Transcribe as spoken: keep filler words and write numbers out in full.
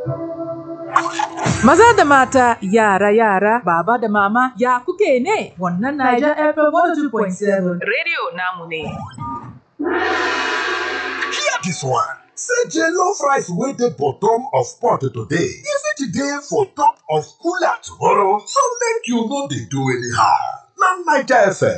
Maza da mata, yara yara, baba da mama, ya kuke ne? Wannan Niger F M one oh two point seven Radio namu ne. Hear this one. Say jollof rice wey dey bottom of pot today, e fit dey for top of cooler tomorrow, so make you no dey do anyhow. Na Naija F M